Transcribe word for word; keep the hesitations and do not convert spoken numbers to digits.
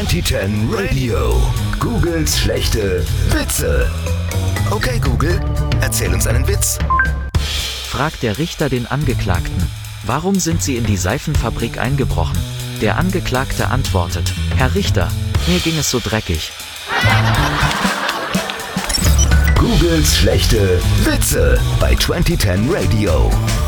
zwanzig zehn Radio. Googles schlechte Witze. Okay, Google, erzähl uns einen Witz. Fragt der Richter den Angeklagten: Warum sind Sie in die Seifenfabrik eingebrochen? Der Angeklagte antwortet: Herr Richter, mir ging es so dreckig. Googles schlechte Witze bei zwanzig zehn Radio.